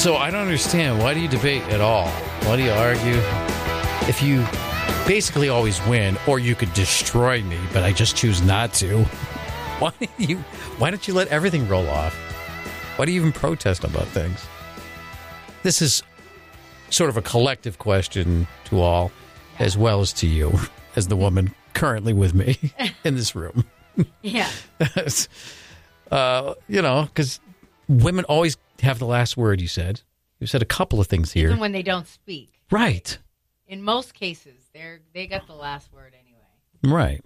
So I don't understand. Why do you debate at all? Why do you argue? If you basically always win, or you could destroy me, but I just choose not to. Why don't you let everything roll off? Why do you even protest about things? This is sort of a collective question to all, as well as to you, as the woman currently with me in this room. Yeah. Because women always have the last word, you said. You said a couple of things here. Even when they don't speak. Right. In most cases, they got the last word anyway. Right.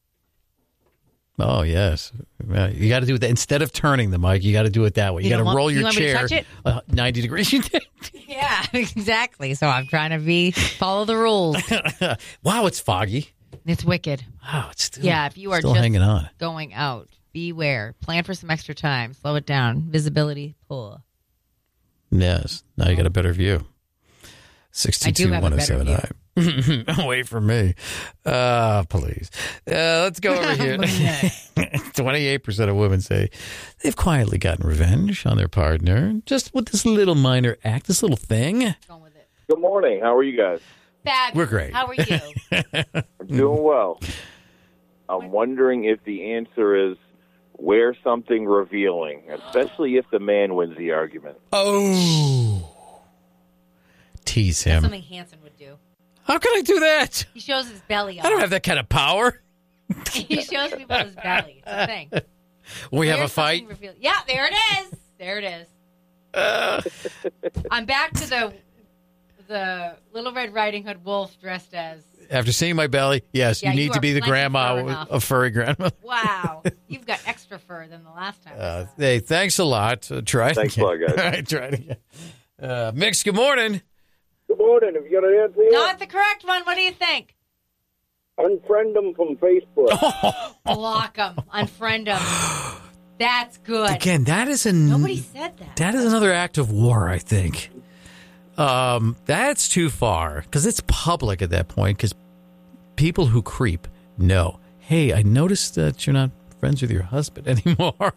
Oh, yes. You got to do that. Instead of turning the mic, you got to do it that way. You got to roll your chair 90 degrees. Yeah, exactly. So I'm trying to follow the rules. Wow, it's foggy. It's wicked. Wow, it's still, if you are still just hanging on. Going out, beware. Plan for some extra time. Slow it down. Visibility poor. Yes. Now you got a better view. 622-1079. Wait for me. Please. Let's go over here. 28% of women say they've quietly gotten revenge on their partner just with this little minor act, this little thing. Going with it. Good morning. How are you guys? Fabulous. We're great. How are you? I'm doing well. I'm wondering if the answer is wear something revealing, especially if the man wins the argument. Oh. Tease him. That's something Hanson would do. How can I do that? He shows his belly off. I don't have that kind of power. He shows people his belly. It's a thing. We have a fight? Yeah, there it is. There it is. I'm back to the Little Red Riding Hood wolf dressed as... After seeing my belly, yes, you need to be the grandma, a furry grandma. Wow. You've got extra fur than the last time. Hey, thanks a lot. Try it Thanks again. a lot, guys. All right, try it again. Mix, good morning. Good morning. Have you got an answer yet? Not the correct one. What do you think? Unfriend them from Facebook. Block them. Unfriend them. That's good. Again, that is Nobody said that. That is another act of war, I think. That's too far because it's public at that point because people who creep know, hey, I noticed that you're not friends with your husband anymore.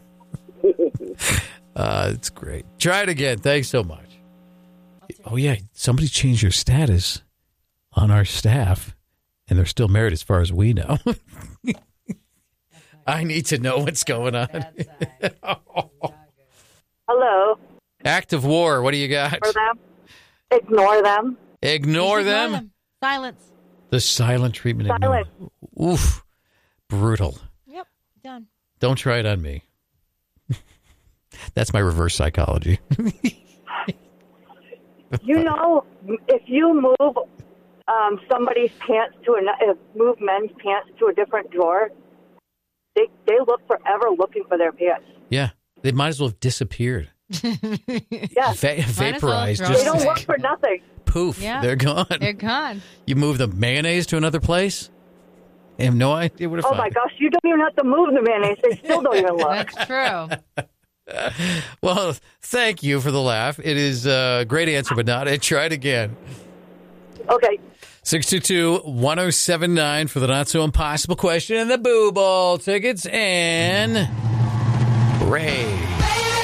It's great. Try it again. Thanks so much. Oh, yeah. Somebody changed your status on our staff, and they're still married as far as we know. I need to know what's going on. Hello. Act of war. What do you got? Ignore them. Ignore them? Silence. The silent treatment. Silence. Oof. Brutal. Yep. Done. Don't try it on me. That's my reverse psychology. You know, if you move somebody's pants move men's pants to a different drawer, they look forever looking for their pants. Yeah, they might as well have disappeared. Yeah, vaporized. They don't look for nothing. Poof, yeah. They're gone. They're gone. You move the mayonnaise to another place? I have no idea where to find my gosh, you don't even have to move the mayonnaise. They still don't even look. That's true. Well, thank you for the laugh. It is a great answer, but not it. Try it again. Okay. 622-1079 for the not so impossible question and the Boo Ball tickets and Ray.